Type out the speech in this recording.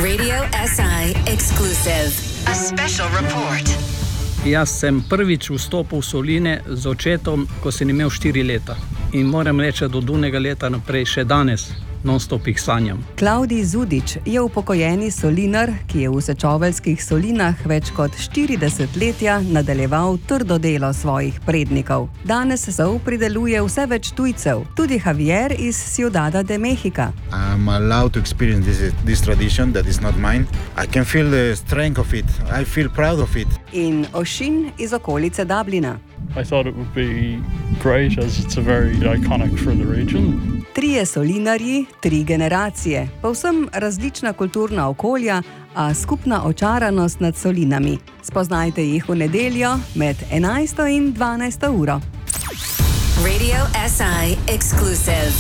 Radio SI exclusive. A special report. Jaz sem prvič vstopil v Soline z očetom, ko sem imel 4 leta. In moram reči, do dunega leta naprej še danes non-stop jih sanjam. Klavdij Zudič je upokojeni solinar, ki je v Sečoveljskih solinah več kot 40 letja nadaljeval trdo delo svojih prednikov. Danes sol prideluje vse več tujcev, tudi Javier iz Ciudada de México. I'm allowed to experience this tradition that is not mine. I can feel the strength of it. I feel proud of it. In Ošin iz okolice Dublina. I thought it would be great as it's a very iconic for the region. 3 solinarji, 3 generacije, povsem različna kulturna okolja, a skupna očaranost nad solinami. Spoznajte jih v nedeljo med 11. in 12. uro. Radio SI exclusive.